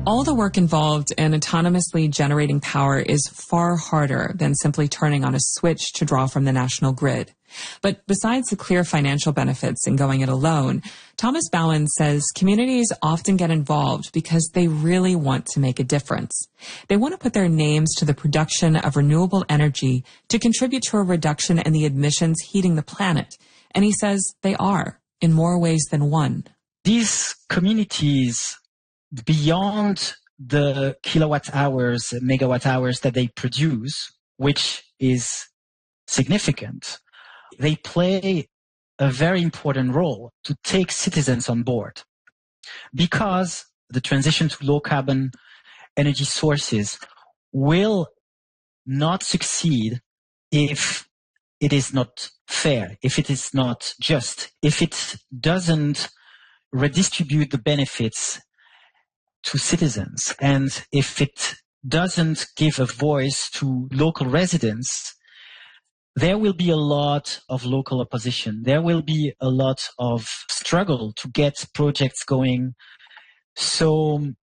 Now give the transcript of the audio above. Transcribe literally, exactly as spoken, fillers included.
All the work involved in autonomously generating power is far harder than simply turning on a switch to draw from the national grid. But besides the clear financial benefits in going it alone, Thomas Bowen says communities often get involved because they really want to make a difference. They want to put their names to the production of renewable energy to contribute to a reduction in the emissions heating the planet. And he says they are, in more ways than one. These communities, beyond the kilowatt hours, megawatt hours that they produce, which is significant, they play a very important role to take citizens on board, because the transition to low carbon energy sources will not succeed if it is not fair, if it is not just, if it doesn't redistribute the benefits to citizens, and if it doesn't give a voice to local residents. There will be a lot of local opposition. There will be a lot of struggle to get projects going. So